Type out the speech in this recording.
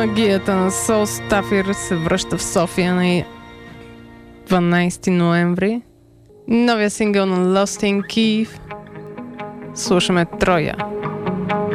Магията на Soul Staffer се връща в София на 12 ноември. Новия сингъл на Lost in Kiev. Слушаме Троя.